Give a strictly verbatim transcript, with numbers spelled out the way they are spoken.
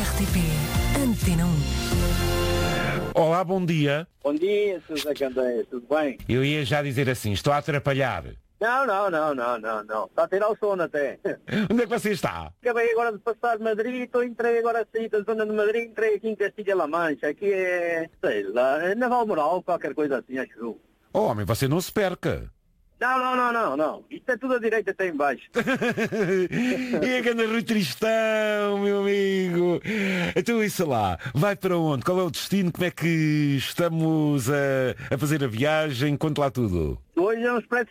R T P Antena um. Olá, bom dia. Bom dia, Sousa Candeia, tudo bem? Eu ia já dizer assim, estou a atrapalhar. Não, não, não, não, não, não. Está a tirar o sono até. Onde é que você está? Acabei agora de passar de Madrid, estou, entrei agora a sair da zona de Madrid, entrei aqui em Castilha-La Mancha. Aqui é, sei lá, é Naval Moral, qualquer coisa assim, acho eu. Oh, homem, você não se perca. Não, não, não, não, não. Isto é tudo à direita até em baixo. E a grande Rui Tristão, meu amigo. Então isso lá, vai para onde? Qual é o destino? Como é que estamos a, a fazer a viagem? Conte lá tudo. Hoje é um expresso